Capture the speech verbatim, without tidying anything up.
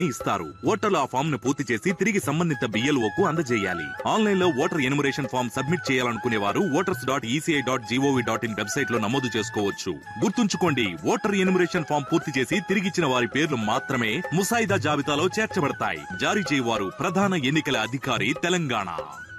ఇస్తారు. ఓటర్లు ఆ ఫామ్ ను పూర్తి చేసి తిరిగి సంబంధిత బిఎల్ఓకు అందజేయాలి. ఆన్లైన్ లో ఓటర్ ఎన్యుమరేషన్ ఫామ్ సబ్మిట్ చేయాలనుకునే వారు voters dot ECI dot GOV dot in website లో నమోదు చేసుకోవచ్చు. గుర్తుంచుకోండి, ఓటర్ ఎన్యుమరేషన్ ఫామ్ పూర్తి చేసి తిరిగిచ్చిన వారి పేర్లు మాత్రమే ముసాయిదా జాబితాలో చేర్చబడతాయి. జారీ చేయవారు ప్రధాన ఎన్నికల అధికారి, తెలంగాణ.